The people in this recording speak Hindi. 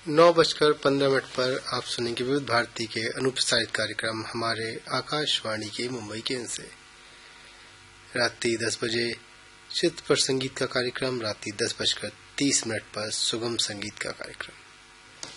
9:15 पर आप सुनेंगे विविध भारती के अनुप्रसारित कार्यक्रम हमारे आकाशवाणी के मुंबई केंद्र से। रात्रि 10 बजे चित्र पर संगीत का कार्यक्रम, रात्रि 10:30 पर सुगम संगीत का कार्यक्रम।